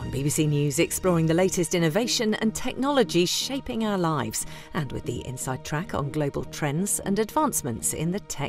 From BBC News, exploring the latest innovation and technology shaping our lives, and with the inside track on global trends and advancements in the tech